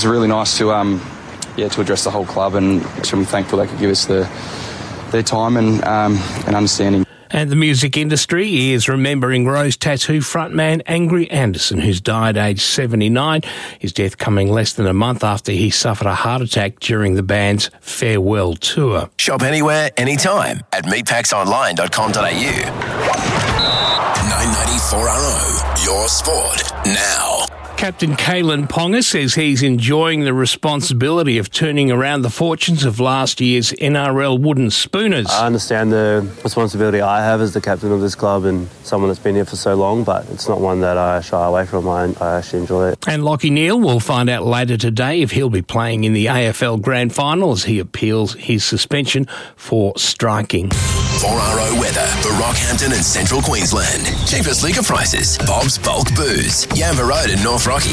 It's really nice to address the whole club, and I'm thankful they could give us their time and understanding. And the music industry is remembering Rose Tattoo frontman Angry Anderson, who's died aged 79, his death coming less than a month after he suffered a heart attack during the band's farewell tour. Shop anywhere, anytime at meatpacksonline.com.au. 994RO, your sport now. Captain Kalen Ponga says he's enjoying the responsibility of turning around the fortunes of last year's NRL Wooden Spooners. I understand the responsibility I have as the captain of this club and someone that's been here for so long, but it's not one that I shy away from. I actually enjoy it. And Lachie Neale will find out later today if he'll be playing in the AFL Grand Final as he appeals his suspension for striking. 4RO weather for Rockhampton and Central Queensland. Cheapest liquor prices. Bob's Bulk Booze. Yamba Road in North Rocky.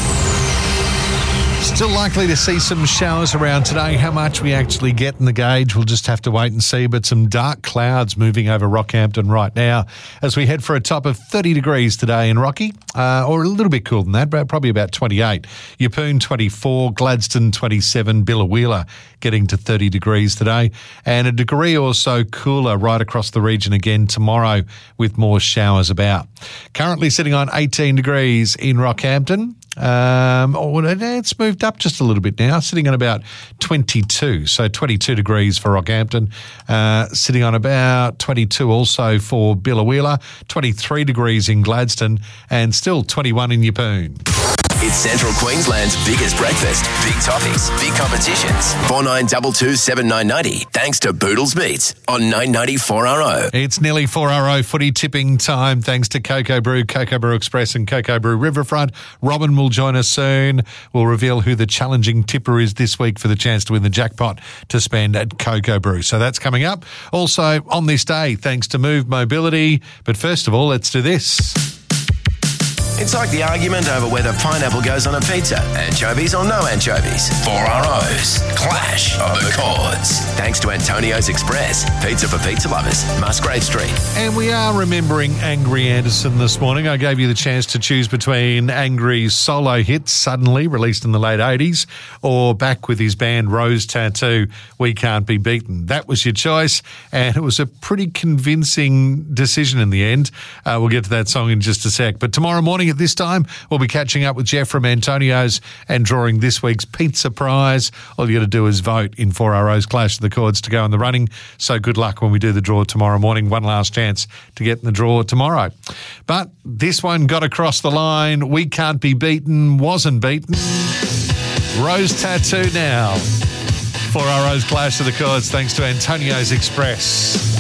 Still likely to see some showers around today. How much we actually get in the gauge, we'll just have to wait and see. But some dark clouds moving over Rockhampton right now as we head for a top of 30 degrees today in Rocky, or a little bit cooler than that, but probably about 28. Yeppoon 24, Gladstone 27, Biloela getting to 30 degrees today, and a degree or so cooler right across the region again tomorrow with more showers about. Currently sitting on 18 degrees in Rockhampton. It's moved up just a little bit now, sitting on about 22. So 22 degrees for Rockhampton, sitting on about 22 also for Biloela, 23 degrees in Gladstone, and still 21 in Yeppoon. It's Central Queensland's biggest breakfast. Big topics, big competitions. 4922 7990. Thanks to Boodles Meats on 994RO. It's nearly 4RO footy tipping time thanks to Cocoa Brew, Cocoa Brew Express and Cocoa Brew Riverfront. Robin will join us soon. We'll reveal who the challenging tipper is this week for the chance to win the jackpot to spend at Cocoa Brew. So that's coming up. Also on this day, thanks to Move Mobility. But first of all, let's do this. It's like the argument over whether pineapple goes on a pizza. Anchovies or no anchovies. 4RO's Clash of the Chords. Thanks to Antonio's Express. Pizza for pizza lovers. Musgrave Street. And we are remembering Angry Anderson this morning. I gave you the chance to choose between Angry's solo hit, Suddenly, released in the late 80s, or back with his band Rose Tattoo, We Can't Be Beaten. That was your choice, and it was a pretty convincing decision in the end. We'll get to that song in just a sec. But tomorrow morning at this time, we'll be catching up with Jeff from Antonio's and drawing this week's pizza prize. All you got to do is vote in 4RO's Clash of the Chords to go in the running. So good luck when we do the draw tomorrow morning. One last chance to get in the draw tomorrow. But this one got across the line. We Can't Be Beaten wasn't beaten. Rose Tattoo now. 4RO's Clash of the Chords thanks to Antonio's Express.